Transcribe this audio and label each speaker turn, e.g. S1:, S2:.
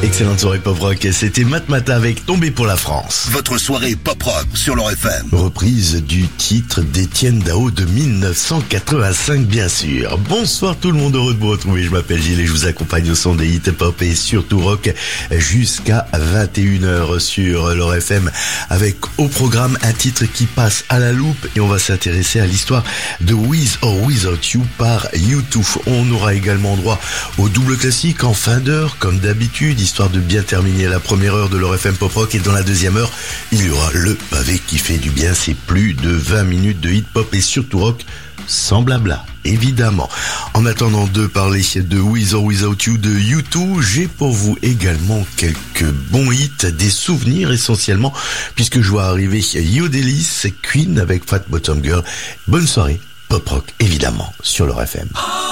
S1: Excellente soirée pop rock, c'était Matmata avec Tombé pour la France.
S2: Votre soirée pop rock sur leur FM.
S1: Reprise du titre d'Étienne Dao de 1985 bien sûr. Bonsoir tout le monde, heureux de vous retrouver, je m'appelle Gilles et je vous accompagne au son des hits pop et surtout rock jusqu'à 21h sur leur FM avec au programme un titre qui passe à la loupe et on va s'intéresser à l'histoire de With or Without You par U2. On aura également droit au double classique en fin d'heure comme d'habitude, histoire de bien terminer la première heure de leur FM Pop Rock, et dans la deuxième heure, il y aura le pavé qui fait du bien, c'est plus de 20 minutes de hit pop et surtout rock sans blabla, évidemment. En attendant de parler de With or Without You de U2, j'ai pour vous également quelques bons hits, des souvenirs essentiellement, puisque je vois arriver Yodelis, Queen avec Fat Bottom Girl. Bonne soirée, pop rock évidemment, sur leur FM.